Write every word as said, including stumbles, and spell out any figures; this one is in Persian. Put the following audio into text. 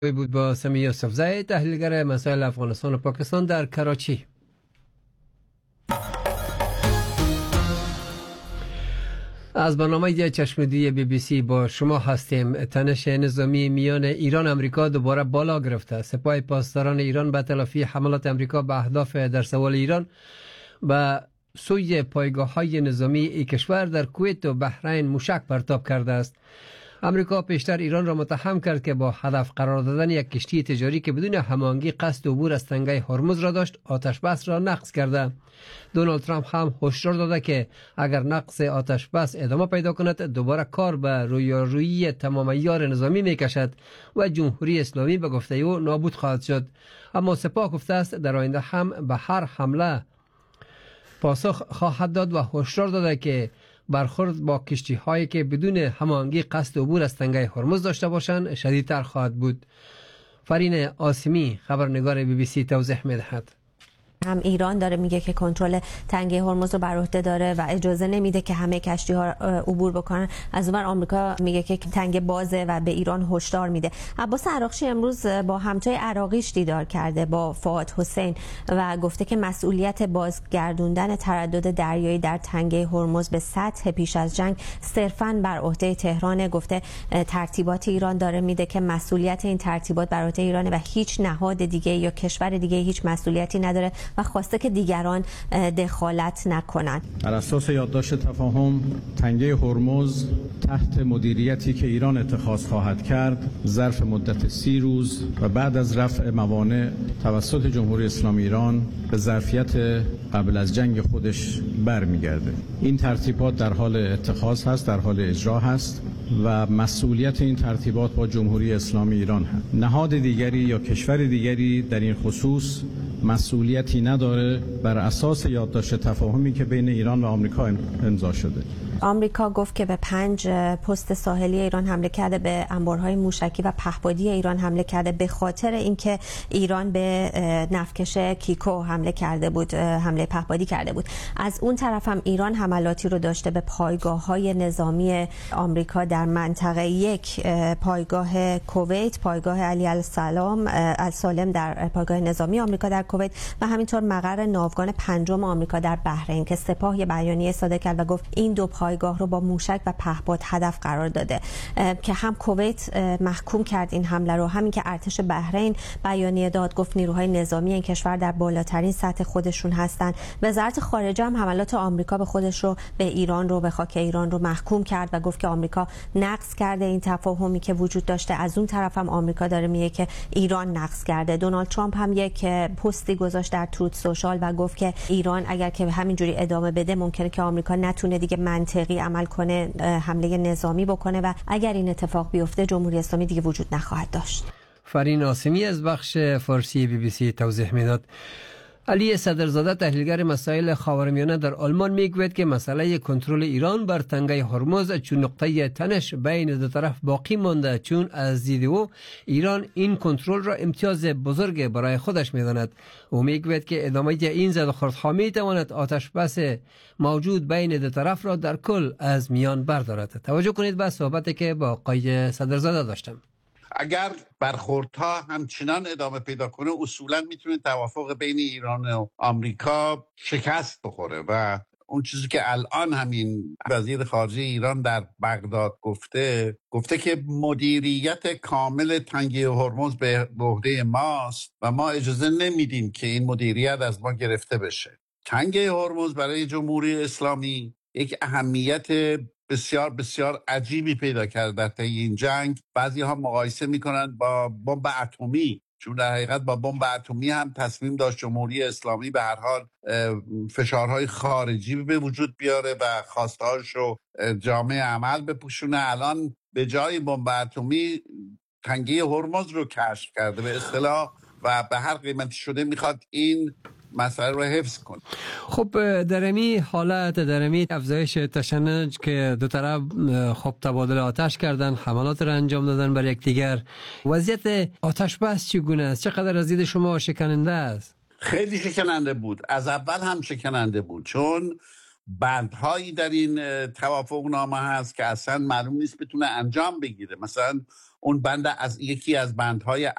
بود با سمی یوسفزئی، تحلیلگر مسائل افغانستان و پاکستان در کراچی. از برنامه چشمدی بی بی سی با شما هستیم. تنش نظامی میان ایران و امریکا دوباره بالا گرفته. سپاه پاسداران ایران به تلافی حملات امریکا به اهداف در سوال ایران به سوی پایگاه های نظامی ای کشور در کویت و بحرین موشک پرتاب کرده است. امریکا پیشتر ایران را متهم کرد که با هدف قرار دادن یک کشتی تجاری که بدون هماهنگی قصد عبور از تنگه هرمز را داشت، آتش بس را نقض کرده. دونالد ترامپ هم هشدار داده که اگر نقض آتش بس ادامه پیدا کند، دوباره کار به رویارویی تمام عیار نظامی میکشد و جمهوری اسلامی به گفته او نابود خواهد شد. اما سپاه گفته است در آینده هم به هر حمله پاسخ خواهد داد و هشدار داده که برخورد با کشتی هایی که بدون هماهنگی قصد عبور از تنگه هرمز داشته باشند شدیدتر خواهد بود. فرین آسمی، خبرنگار بی بی سی، توضیح می‌دهد. هم ایران داره میگه که کنترل تنگه هرمز رو بر عهده داره و اجازه نمیده که همه کشتی ها عبور بکنن. از اون ور آمریکا میگه که تنگه بازه و به ایران هشدار میده. عباس عراقچی امروز با همتای عراقیش دیدار کرده، با فؤاد حسین، و گفته که مسئولیت بازگردوندن تردد دریایی در تنگه هرمز به سطح پیش از جنگ صرفاً بر عهده تهران. گفته ترتیبات ایران داره میده که مسئولیت این ترتیبات بر عهده ایرانه و هیچ نهاد دیگه یا کشور دیگه هیچ مسئولیتی نداره و خواسته که دیگران دخالت نکنند. بر اساس یادداشت تفاهم، تنگه هرمز تحت مدیریتی که ایران اتخاذ خواهد کرد ظرف مدت سی روز و بعد از رفع موانع توسط جمهوری اسلامی ایران به ظرفیت قبل از جنگ خودش برمیگرده. این ترتیبات در حال اتخاذ هست، در حال اجرا هست و مسئولیت این ترتیبات با جمهوری اسلامی ایران هست. نهاد دیگری یا کشور دیگری در این خصوص مسئولیتی نداره بر اساس یادداشت تفاهمی که بین ایران و آمریکا امضا شده. آمریکا گفت که به پنج پست ساحلی ایران حمله کرده، به انبارهای موشکی و پهپادی ایران حمله کرده به خاطر اینکه ایران به نفتکش کیکو حمله کرده بود، حمله پهپادی کرده بود. از اون طرف هم ایران حملاتی رو داشته به پایگاه‌های نظامی آمریکا در منطقه یک، پایگاه کویت، پایگاه علی السلام السالم در پایگاه نظامی آمریکا در کویت و همینطور مقر ناوگان پنجم آمریکا در بحرین که سپاه یه بیانیه صادر کرد و گفت این دو پایگاه رو با موشک و پهپاد هدف قرار داده که هم کویت محکوم کرد این حمله رو، همین که ارتش بحرین بیانیه داد، گفت نیروهای نظامی این کشور در بالاترین سطح خودشون هستن. وزارت خارجه هم حملات آمریکا به خودش رو، به ایران رو، به خاک ایران رو محکوم کرد و گفت که آمریکا نقض کرده این تفاهمی که وجود داشته. از اون طرف هم آمریکا داره میگه که ایران نقض کرده. دونالد ترامپ هم یک پستی گذاشت در تروت سوشال و گفت که ایران اگر که همینجوری ادامه بده ممکنه که آمریکا نتونه دیگه منطقی عمل کنه، حمله نظامی بکنه و اگر این اتفاق بیفته جمهوری اسلامی دیگه وجود نخواهد داشت. فرین آسمی از بخش فارسی بی بی سی توضیح میداد. علی صدرزاده، تحلیلگر مسائل خاورمیانه در آلمان، میگوید که مسئله کنترل ایران بر تنگه هرمز چون نقطه تنش بین دو طرف باقی مانده، چون از دید او ایران این کنترل را امتیاز بزرگ برای خودش میداند. او میگوید که ادامه این زد و خوردها میتواند آتش بس موجود بین دو طرف را در کل از میان بردارد. توجه کنید به صحبتی که با آقای صدرزاده داشتم. اگر برخوردها همچنان ادامه پیدا کنه، اصولا میتونه توافق بین ایران و آمریکا شکست بخوره و اون چیزی که الان همین وزیر خارجه ایران در بغداد گفته گفته که مدیریت کامل تنگه هرمز به عهده ماست و ما اجازه نمیدیم که این مدیریت از ما گرفته بشه. تنگه هرمز برای جمهوری اسلامی یک اهمیت بسیار بسیار عجیبی پیدا کرده در طی این جنگ. بعضی ها مقایسه میکنن با بمب اتمی، چون در حقیقت با بمب اتمی هم تصمیم داشت جمهوری اسلامی به هر حال فشارهای خارجی به وجود بیاره و خواستهاش رو جامعه عمل بپوشونه. الان به جای بمب اتمی تنگه هرمز رو کشف کرده به اصطلاح و به هر قیمتی شده میخواد این مسئله رو حفظ کن. خب در امی حالت، در امی افزایش تشنج که دو طرف خب تبادل آتش کردن، حملات را انجام دادن بر یکدیگر، وضعیت آتش بس چگونه است؟ چقدر از دید شما شکننده است؟ خیلی شکننده بود، از اول هم شکننده بود، چون بندهایی در این توافق نامه هست که اصلا معلوم نیست بتونه انجام بگیره. مثلا اون بند از یکی از بندهای